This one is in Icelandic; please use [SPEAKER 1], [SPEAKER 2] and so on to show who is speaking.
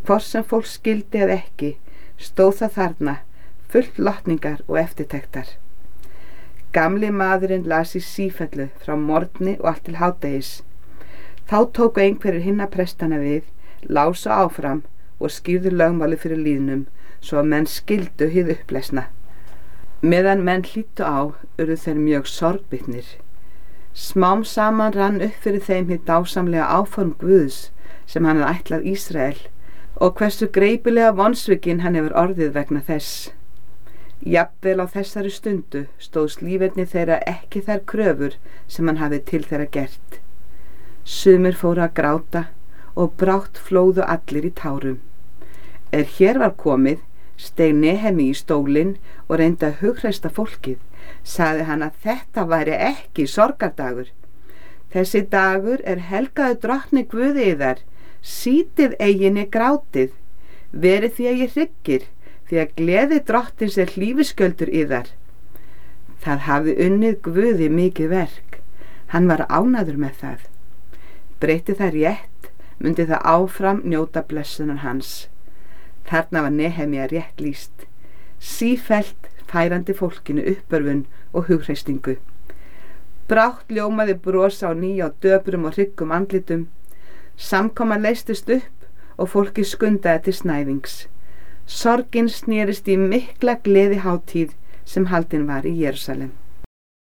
[SPEAKER 1] Hvort sem fólk skildi eða ekki, stóð það þarna, fullt lotningar og eftirtektar. Gamli maðurinn las í sífellu frá morgni og allt til hádegis. Þá tóku einhverjir hinna prestana við, lásu áfram og skýrðu lögmáli fyrir lýðnum, svo að menn skildu hið upplesna. Meðan menn hlýddu á, urðu þeir mjög sorgbitnir. Smám saman rann upp fyrir þeim hið dásamlega áform Guðs sem hann hafði ætlað Ísrael og hversu greipilega vonsvikinn hann hefur orðið vegna þess. Jafnvel á þessari stundu stóðst líferni þeirra ekki þær kröfur sem hann hafði til þeirra gert. Sumir fóru að gráta og brátt flóðu allir í tárum. Hér var komið, steig Nehemí í stólinn og reyndi að hughreysta fólkið. Sagði hann að þetta væri ekki sorgardagur. Þessi dagur helgaður drottni Guði yðar, sítið eiginni grátið, verið því að ég hryggir, því að gleði drottins hlífiskjöldur yðar. Það hafði unnið Guði mikið verk, hann var ánægður með það. Breyti það rétt, myndi það áfram njóta blessunar hans. Þarna var Nehemía rétt lýst, sífellt færandi fólkinu uppörvun og hughreysingu. Brátt ljómaði bros á ný á döprum og hryggum andlitum. Samkoman leystist upp og fólkið skundaði til snæðings. Sorgin snerist í mikla gleðihátíð sem haldin var í Jerúsalem.